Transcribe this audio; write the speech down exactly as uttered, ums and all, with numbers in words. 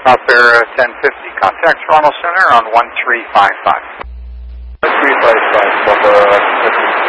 South Bear uh, ten fifty. Contact Toronto Center on one three five five. one three five five, Papa.